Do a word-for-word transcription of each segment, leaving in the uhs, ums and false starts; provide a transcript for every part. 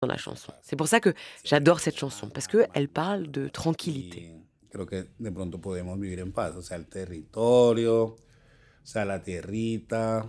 dans la chanson. C'est pour ça que j'adore cette chanson, parce qu'elle parle de tranquillité. Creo que de pronto podemos vivir en paz, o sea, el territorio, o sea, la tierrita,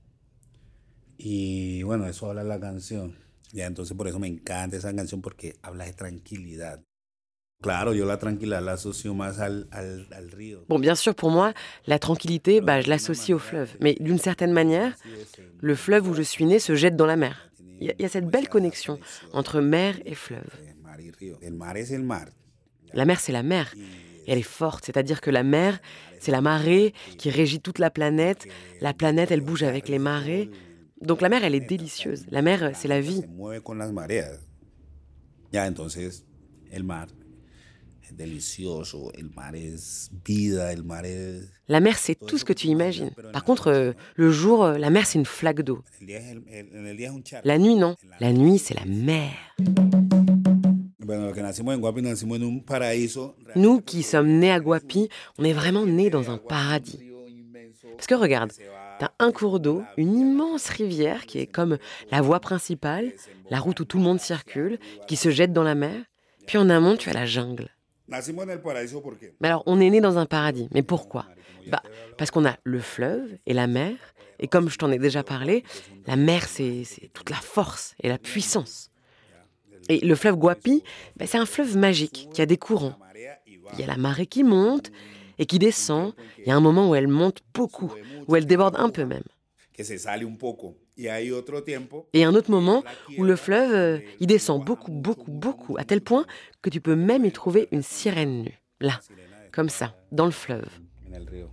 y bueno, eso habla la canción. Ya, entonces por eso me encanta esa canción porque habla de tranquilidad. Claro, yo la tranquilidad la asocio más al, al, al río. Bon, bien sûr, pour moi, la tranquillité, bah, je l'associe au fleuve. Mais d'une certaine manière, le fleuve où je suis née se jette dans la mer. Il y, a- il y a cette belle connexion entre mer et fleuve. Mar y río. El mar es el mar. La mer, c'est la mer. Et elle est forte, c'est-à-dire que la mer, c'est la marée qui régit toute la planète. La planète, elle bouge avec les marées. Donc la mer, elle est délicieuse. La mer, c'est la vie. Se mueve con las mareas. Ya, entonces el mar es delicioso, el mar es vida, el mar es... La mer, c'est tout ce que tu imagines. Par contre, euh, le jour, euh, la mer, c'est une flaque d'eau. El día es el- el- en el día es un charco. La nuit, non. La nuit, c'est la mer. Bueno, los que nacimos en Guapi nacimos en un paraíso. Nous qui sommes nés à Guapi, on est vraiment nés dans un paradis. Parce que regarde, t'as un cours d'eau, une immense rivière qui est comme la voie principale, la route où tout le monde circule, qui se jette dans la mer. Puis en amont, tu as la jungle. Nacimos en el paraíso porque... Mais alors, on est né dans un paradis. Mais pourquoi? Bah, parce qu'on a le fleuve et la mer. Et comme je t'en ai déjà parlé, la mer, c'est, c'est toute la force et la puissance. Et le fleuve Guapi, bah, c'est un fleuve magique qui a des courants. Il y a la marée qui monte et qui descend. Il y a un moment où elle monte beaucoup, où elle déborde un peu même. Que se sale un poco. Y hay otro tiempo... Et un autre moment où le fleuve, euh, il descend beaucoup, beaucoup, beaucoup, à tel point que tu peux même y trouver une sirène nue. Là, comme ça, dans le fleuve. En el río.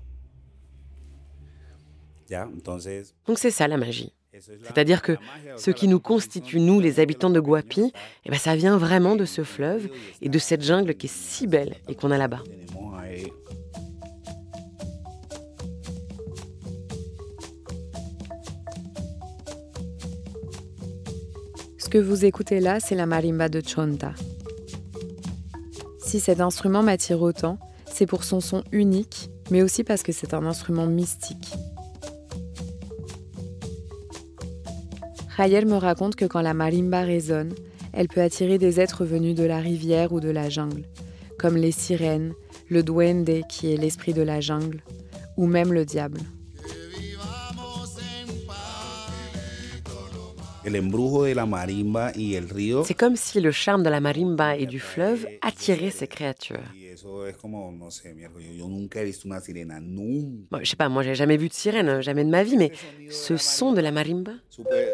Ya, entonces... Donc c'est ça la magie. C'est-à-dire que ce qui nous constitue, nous, les habitants de Guapi, eh ben, ça vient vraiment de ce fleuve et de cette jungle qui est si belle et qu'on a là-bas. Tenemos ahí... Ce que vous écoutez là, c'est la marimba de Chonta. Si cet instrument m'attire autant, c'est pour son son unique, mais aussi parce que c'est un instrument mystique. Jael me raconte que quand la marimba résonne, elle peut attirer des êtres venus de la rivière ou de la jungle, comme les sirènes, le duende qui est l'esprit de la jungle, ou même le diable. El embrujo de la marimba y el río... C'est comme si le charme de la marimba et du fleuve attirait ces créatures. Y eso es como, no sé, mierda, yo, yo nunca he visto una sirena, nunca. Bon, je sais pas, moi j'ai jamais vu de sirène, jamais de ma vie, mais ce son de la marimba, Super...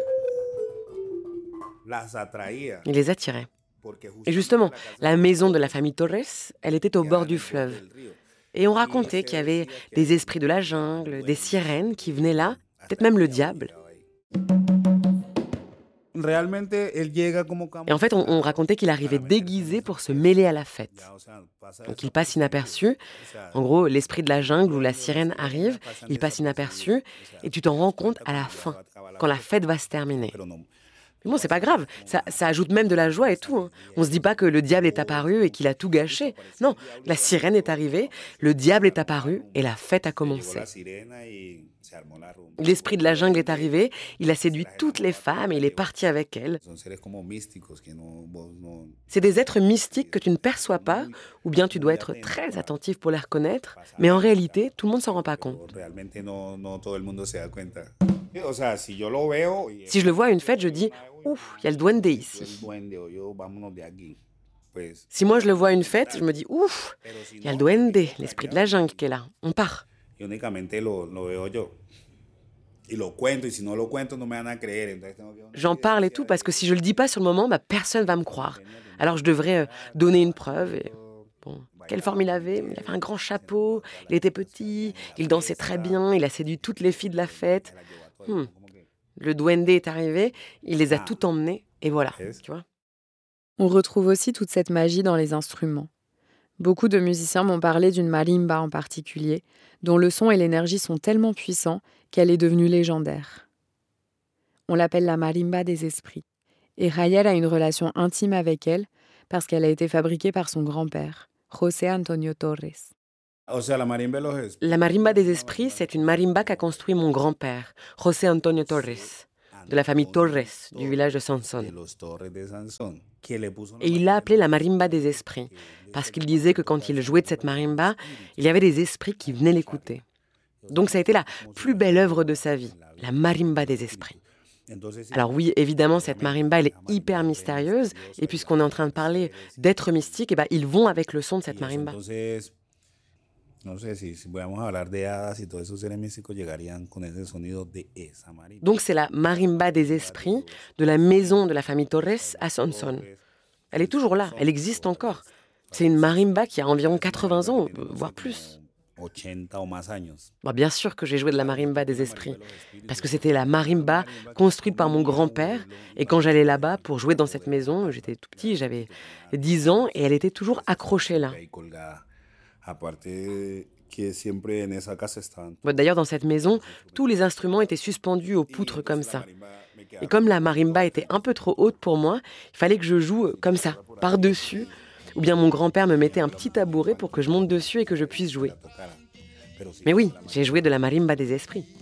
Las atraía. il les attirait. Porque justo Et justement, la casa la maison de la famille Torres, elle était au bord quedaba en du el borde fleuve. del río. Et on racontait qu'il y avait des esprits de la jungle, des sirènes qui venaient là, peut-être même le diable. Realmente él llega como Et en fait, on, on racontait qu'il arrivait déguisé pour se mêler à la fête. Donc il passe inaperçu. En gros, l'esprit de la jungle ou la sirène arrive, il passe inaperçu, et tu t'en rends compte à la fin, quand la fête va se terminer. Mais bon, c'est pas grave, ça, ça ajoute même de la joie et tout. Hein. On se dit pas que le diable est apparu et qu'il a tout gâché. Non, la sirène est arrivée, le diable est apparu et la fête a commencé. L'esprit de la jungle est arrivé, il a séduit toutes les femmes et il est parti avec elles. C'est des êtres mystiques que tu ne perçois pas, ou bien tu dois être très attentif pour les reconnaître, mais en réalité, tout le monde s'en rend pas compte. Si je le vois à une fête, je dis « Ouf, il y a le duende ici ». Si moi je le vois à une fête, je me dis « Ouf, il y a le duende, l'esprit de la jungle qui est là, on part ». J'en parle et tout parce que si je le dis pas sur le moment, bah, personne va me croire. Alors je devrais euh, donner une preuve. Et... Bon, quelle forme il avait? Il avait un grand chapeau, il était petit, il dansait très bien, il a séduit toutes les filles de la fête. Hmm. Le duende est arrivé, il les a toutes emmenées et voilà, tu vois. On retrouve aussi toute cette magie dans les instruments. Beaucoup de musiciens m'ont parlé d'une marimba en particulier, dont le son et l'énergie sont tellement puissants qu'elle est devenue légendaire. On l'appelle la marimba des esprits. Et Jael a une relation intime avec elle parce qu'elle a été fabriquée par son grand-père, José Antonio Torres. La marimba des esprits, c'est une marimba qu'a construit mon grand-père, José Antonio Torres. de la famille Torres, du village de Sansón. Et il l'a appelée la marimba des esprits, parce qu'il disait que quand il jouait de cette marimba, il y avait des esprits qui venaient l'écouter. Donc ça a été la plus belle œuvre de sa vie, la marimba des esprits. Alors oui, évidemment, cette marimba, elle est hyper mystérieuse, et puisqu'on est en train de parler d'êtres mystiques, eh ben, ils vont avec le son de cette marimba. Donc c'est la marimba des esprits de la maison de la famille Torres à Sansón. Elle est toujours là, elle existe encore. C'est une marimba qui a environ quatre-vingts ans, voire plus. Bon, bien sûr que j'ai joué de la marimba des esprits, parce que c'était la marimba construite par mon grand-père, et quand j'allais là-bas pour jouer dans cette maison, j'étais tout petit, j'avais dix ans, et elle était toujours accrochée là. Bon, d'ailleurs, dans cette maison, tous les instruments étaient suspendus aux poutres comme ça. Et comme la marimba était un peu trop haute pour moi, il fallait que je joue comme ça, par-dessus, ou bien mon grand-père me mettait un petit tabouret pour que je monte dessus et que je puisse jouer. Mais oui, j'ai joué de la marimba des esprits.